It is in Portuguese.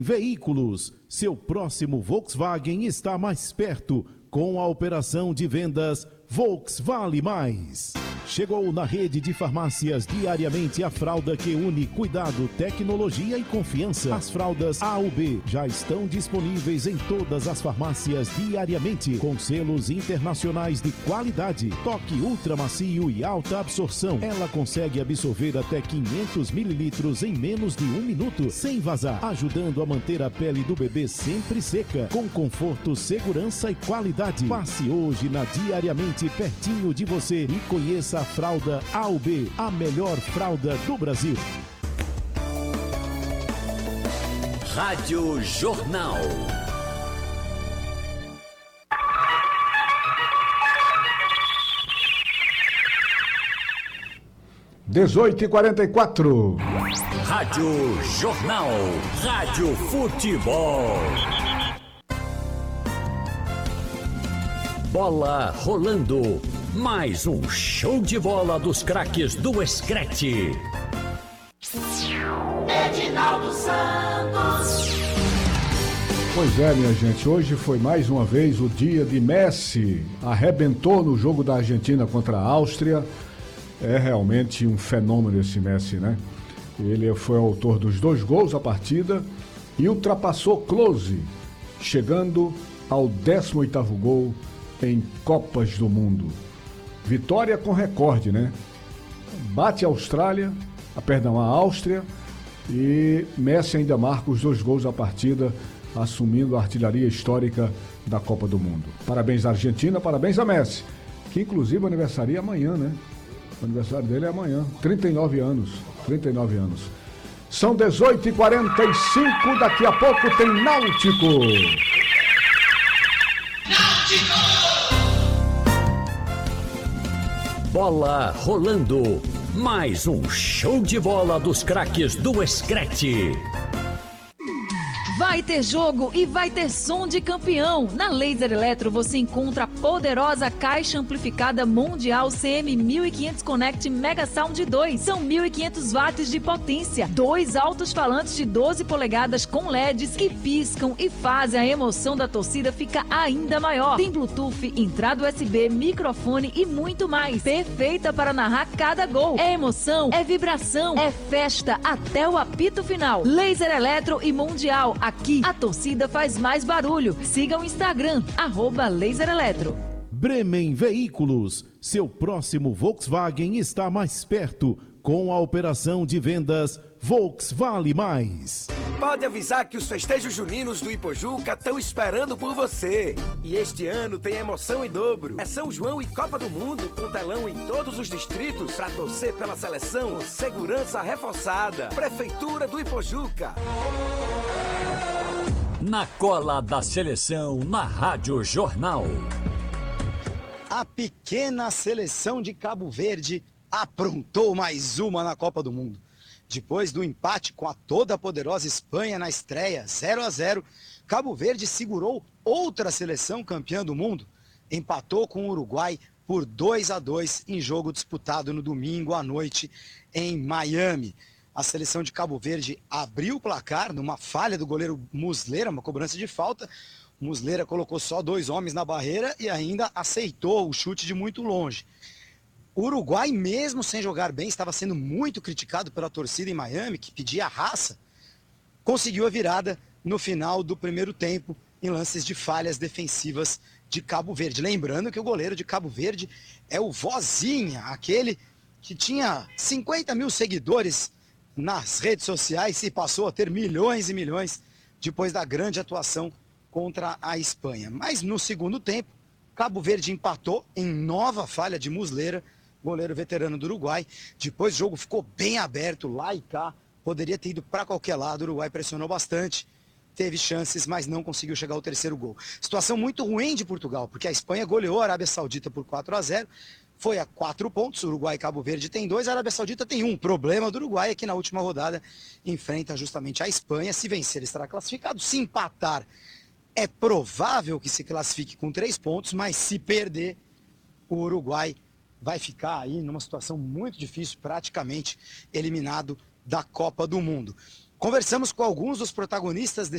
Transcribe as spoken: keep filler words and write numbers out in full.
Veículos, seu próximo Volkswagen está mais perto com a operação de vendas Volks Vale Mais. Chegou na rede de farmácias diariamente a fralda que une cuidado, tecnologia e confiança. As fraldas A U B já estão disponíveis em todas as farmácias diariamente, com selos internacionais de qualidade. Toque ultra macio e alta absorção. Ela consegue absorver até quinhentos mililitros em menos de um minuto, sem vazar, ajudando a manter a pele do bebê sempre seca, com conforto, segurança e qualidade. Passe hoje na Diariamente pertinho de você e conheça a fralda A U B, a melhor fralda do Brasil. Rádio Jornal. dezoito e quarenta e quatro. Rádio Jornal. Rádio Futebol. Bola rolando. Mais um show de bola dos craques do Screte. Edinaldo Santos. Pois é, minha gente, hoje foi mais uma vez o dia de Messi. Arrebentou no jogo da Argentina contra a Áustria. É realmente um fenômeno esse Messi, né? Ele foi autor dos dois gols da partida e ultrapassou Klose, chegando ao décimo oitavo gol em Copas do Mundo. Vitória com recorde, né? Bate a Austrália, a, perdão, a Áustria, e Messi ainda marca os dois gols da partida, assumindo a artilharia histórica da Copa do Mundo. Parabéns à Argentina, parabéns a Messi, que inclusive aniversaria amanhã, né? O aniversário dele é amanhã, trinta e nove anos, trinta e nove anos. São dezoito e quarenta e cinco, daqui a pouco tem Náutico. Náutico! Bola rolando. Mais um show de bola dos craques do Screte. Vai ter jogo e vai ter som de campeão. Na Laser Eletro você encontra a poderosa caixa amplificada mundial C M mil e quinhentos Connect Mega Sound dois. São mil e quinhentos watts de potência. Dois altos-falantes de doze polegadas com L E Ds que piscam e fazem a emoção da torcida ficar ainda maior. Tem Bluetooth, entrada U S B, microfone e muito mais. Perfeita para narrar cada gol. É emoção, é vibração, é festa até o apito final. Laser Eletro e Mundial. Aqui, a torcida faz mais barulho. Siga o Instagram, arroba Laser Eletro. Bremen Veículos, seu próximo Volkswagen está mais perto com a operação de vendas Volks Vale Mais. Pode avisar que os festejos juninos do Ipojuca estão esperando por você. E este ano tem emoção em dobro. É São João e Copa do Mundo, com telão em todos os distritos para torcer pela seleção. Segurança reforçada. Prefeitura do Ipojuca. Na cola da seleção, na Rádio Jornal. A pequena seleção de Cabo Verde aprontou mais uma na Copa do Mundo. Depois do empate com a toda poderosa Espanha na estreia, zero a zero, Cabo Verde segurou outra seleção campeã do mundo. Empatou com o Uruguai por dois a dois em jogo disputado no domingo à noite em Miami. A seleção de Cabo Verde abriu o placar numa falha do goleiro Muslera, uma cobrança de falta. Muslera colocou só dois homens na barreira e ainda aceitou o chute de muito longe. O Uruguai, mesmo sem jogar bem, estava sendo muito criticado pela torcida em Miami, que pedia raça. Conseguiu a virada no final do primeiro tempo, em lances de falhas defensivas de Cabo Verde. Lembrando que o goleiro de Cabo Verde é o Vozinha, aquele que tinha cinquenta mil seguidores nas redes sociais e passou a ter milhões e milhões depois da grande atuação contra a Espanha. Mas no segundo tempo, Cabo Verde empatou em nova falha de Muslera, goleiro veterano do Uruguai. Depois o jogo ficou bem aberto, lá e cá, poderia ter ido para qualquer lado. O Uruguai pressionou bastante, teve chances, mas não conseguiu chegar ao terceiro gol. Situação muito ruim de Portugal, porque a Espanha goleou a Arábia Saudita por quatro a zero, foi a quatro pontos, o Uruguai e Cabo Verde tem dois, a Arábia Saudita tem um. O problema do Uruguai é que na última rodada enfrenta justamente a Espanha. Se vencer, estará classificado. Se empatar, é provável que se classifique com três pontos, mas se perder, o Uruguai vai ficar aí numa situação muito difícil, praticamente eliminado da Copa do Mundo. Conversamos com alguns dos protagonistas desse